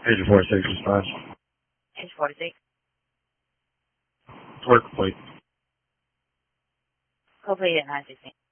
Agent 46 response. Agent 46. Work complete. Complete at 9:16.